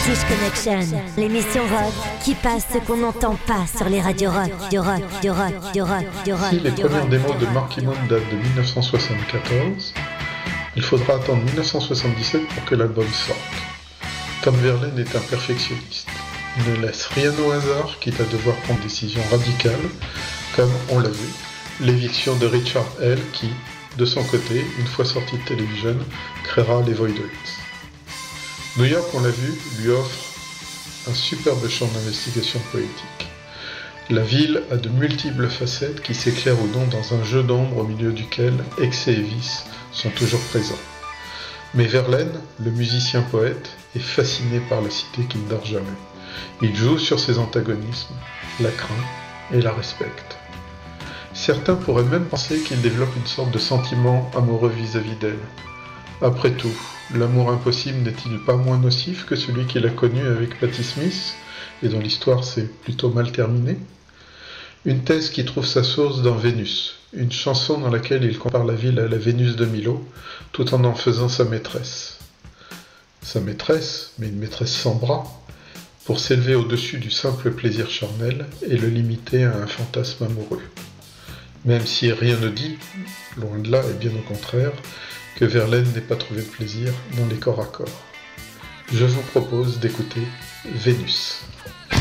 British Connection, l'émission rock qui passe ce qu'on n'entend pas sur les radios rock, du rock, du rock, du rock, du rock. Si les premières démos de Marky Moon datent de 1974, il faudra attendre 1977 pour que l'album sorte. Tom Verlaine est un perfectionniste. Il ne laisse rien au hasard, quitte à devoir prendre des décisions radicales, comme, on l'a vu, l'éviction de Richard Hell qui, de son côté, une fois sorti de Television, créera les Voidwits. New York, on l'a vu, lui offre un superbe champ d'investigation poétique. La ville a de multiples facettes qui s'éclairent ou non dans un jeu d'ombre au milieu duquel excès et vices sont toujours présents. Mais Verlaine, le musicien-poète, est fasciné par la cité qui ne dort jamais. Il joue sur ses antagonismes, la craint et la respecte. Certains pourraient même penser qu'il développe une sorte de sentiment amoureux vis-à-vis d'elle. Après tout, l'amour impossible n'est-il pas moins nocif que celui qu'il a connu avec Patti Smith, et dont l'histoire s'est plutôt mal terminée ? Une thèse qui trouve sa source dans Vénus, une chanson dans laquelle il compare la ville à la Vénus de Milo, tout en faisant sa maîtresse. Sa maîtresse, mais une maîtresse sans bras, pour s'élever au-dessus du simple plaisir charnel et le limiter à un fantasme amoureux. Même si rien ne dit, loin de là et bien au contraire, que Verlaine n'ait pas trouvé de plaisir dans les corps à corps. Je vous propose d'écouter Vénus.